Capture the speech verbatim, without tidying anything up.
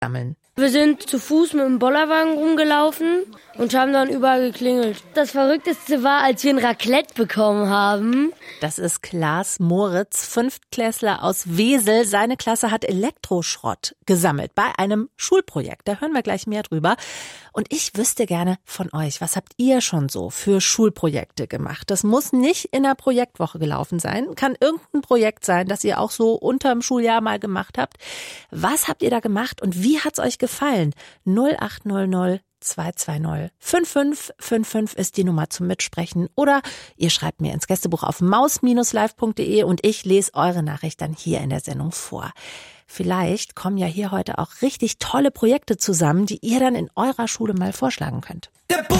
sammeln? Wir sind zu Fuß mit dem Bollerwagen rumgelaufen und haben dann überall geklingelt. Das Verrückteste war, als wir ein Raclette bekommen haben. Das ist Klaas Moritz, Fünftklässler aus Wesel. Seine Klasse hat Elektroschrott gesammelt bei einem Schulprojekt. Da hören wir gleich mehr drüber. Und ich wüsste gerne von euch, was habt ihr schon so für Schulprojekte gemacht? Das muss nicht in der Projektwoche gelaufen sein. Kann irgendein Projekt sein, das ihr auch so unterm Schuljahr mal gemacht habt. Was habt ihr da gemacht und wie hat's euch gefallen? null acht null null zwei zwei null fünf fünf fünf fünf ist die Nummer zum Mitsprechen. Oder ihr schreibt mir ins Gästebuch auf maus Bindestrich live punkt de und ich lese eure Nachricht dann hier in der Sendung vor. Vielleicht kommen ja hier heute auch richtig tolle Projekte zusammen, die ihr dann in eurer Schule mal vorschlagen könnt. Der